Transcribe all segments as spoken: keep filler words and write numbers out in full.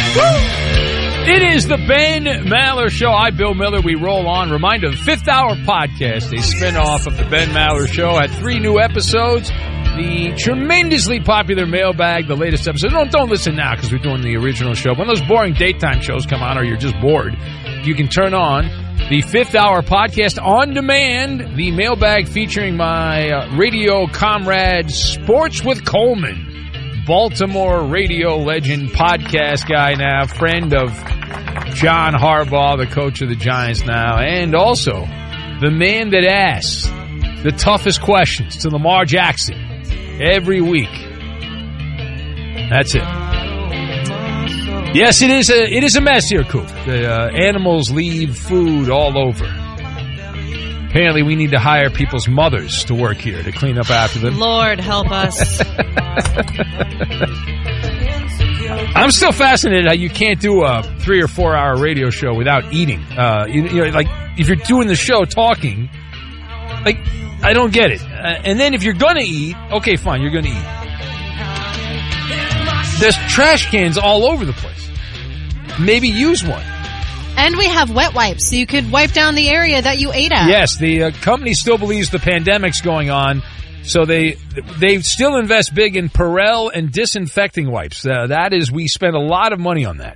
It is the Ben Maller Show. I'm Bill Miller. We roll on. Reminder, the Fifth Hour Podcast, a spin-off of the Ben Maller Show, had three new episodes. The tremendously popular Mailbag, the latest episode. Don't, don't listen now because we're doing the original show. When those boring daytime shows come on or you're just bored, you can turn on the Fifth Hour Podcast on demand. The Mailbag featuring my uh, radio comrade, Sports with Coleman. Baltimore radio legend, podcast guy now, friend of John Harbaugh, the coach of the Giants now, and also the man that asks the toughest questions to Lamar Jackson every week. That's it. Yes, it is a it is a mess here, Coop. The uh, animals leave food all over. Apparently, we need to hire people's mothers to work here to clean up after them. Lord, help us. I'm still fascinated how you can't do a three or four hour radio show without eating. Uh, you, you know, like if you're doing the show talking, like I don't get it. Uh, and then if you're gonna eat, okay, fine, you're gonna eat. There's trash cans all over the place. Maybe use one. And we have wet wipes, so you could wipe down the area that you ate at. Yes, the uh, company still believes the pandemic's going on, so they they still invest big in Perel and disinfecting wipes. Uh, that is, we spend a lot of money on that.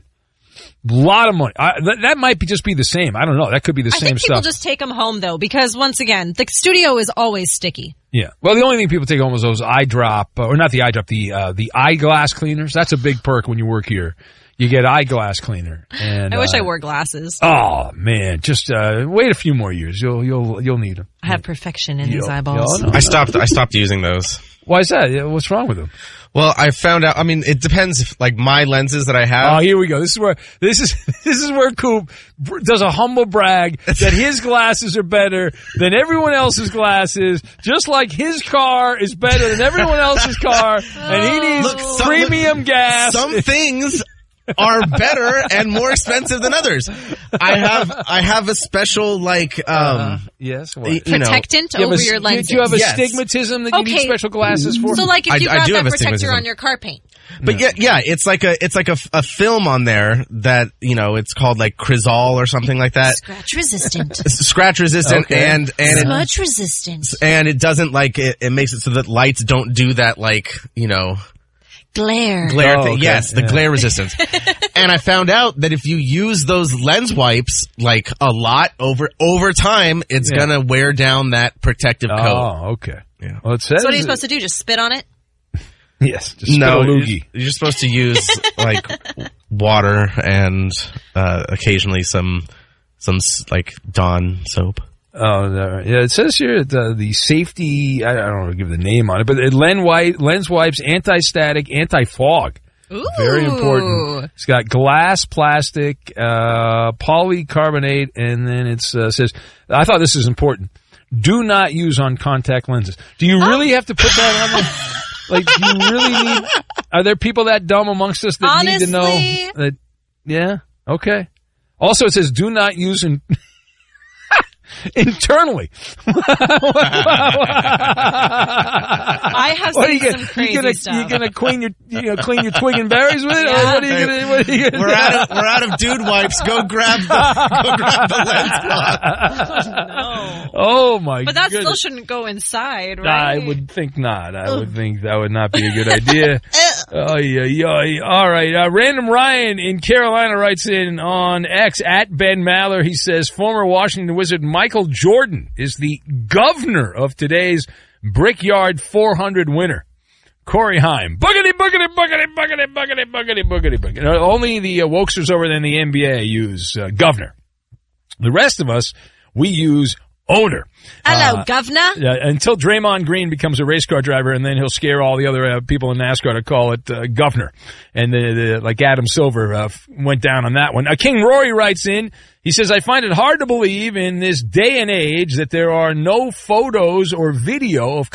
A lot of money. I, th- that might be, just be the same. I don't know. That could be the I same think people stuff. just take them home, though, because, once again, the studio is always sticky. Yeah. Well, the only thing people take home is those eye drop, uh, or not the eye drop, the uh, the eyeglass cleaners. That's a big perk when you work here. You get eyeglass cleaner. And I wish uh, I wore glasses. Oh man, just uh, wait a few more years. You'll you'll you'll need them. I have perfection in You'll, these eyeballs. I stopped. I stopped using those. Why is that? What's wrong with them? Well, I found out. I mean, it depends. If, like my lenses that I have. Oh, here we go. This is where this is this is where Coop does a humble brag that his glasses are better than everyone else's glasses, just like his car is better than everyone else's car, and he needs Look, some, premium look, gas. Some things are better and more expensive than others. I have I have a special like um uh, yes what? you protectant know, over you a, your lenses. Do you have a Yes. astigmatism that you Okay. need special glasses for? So, like, if I- you I got do that have protector astigmatism. on your car paint. But yeah, yeah, it's like a it's like a, a film on there that you know it's called like Crizal or something like that. Scratch resistant. It's scratch resistant Okay. and and it, Smudge resistant. and it doesn't like it, it makes it so that lights don't do that like you know Glare. glare Oh, thing. okay. Yes, the Yeah. glare resistance. And I found out that if you use those lens wipes like a lot over over time, it's Yeah. gonna wear down that protective coat. Oh, okay. Yeah. Well, it says So what are you supposed to do? Just spit on it? Yes, just No, spit a you're, loogie. you're supposed to use like water and uh, occasionally some some s- like Dawn soap. Oh, no. Yeah, it says here the, the safety, I, I don't want to give the name on it, but it lens, wipe, lens wipes, anti-static, anti-fog. Ooh. Very important. It's got glass, plastic, uh, polycarbonate, and then it uh, says, I thought this is important, do not use on contact lenses. Do you really have to put that on there? Like, do you really need, are there people that dumb amongst us that Honestly, need to know that, yeah, okay. Also, it says do not use in, internally. I have What are seen you gonna, some crazy you gonna, stuff. You gonna clean your, you know, clean your twig and berries with it, or Yeah. what are you gonna, what are you gonna We're do? out of we're out of dude wipes. Go grab the go grab the lens cloth. no. Oh my! But that goodness. still shouldn't go inside, right? I would think not. I would think that would not be a good idea. Oh yeah, yeah. All right. Uh, Random Ryan in Carolina writes in on X at Ben Maller. He says former Washington Wizard Michael Jordan is the governor of today's Brickyard four hundred winner. Corey Haim. Boogity, boogity, boogity, boogity, boogity, boogity, boogity, boogity. Uh, Only the uh, wokesters over there in the N B A use uh, governor. The rest of us, we use owner. Hello, Uh, governor. Yeah, until Draymond Green becomes a race car driver, and then he'll scare all the other uh, people in NASCAR to call it uh, governor. And the, the, like Adam Silver uh, went down on that one. Uh, King Rory writes in, he says, I find it hard to believe in this day and age that there are no photos or video of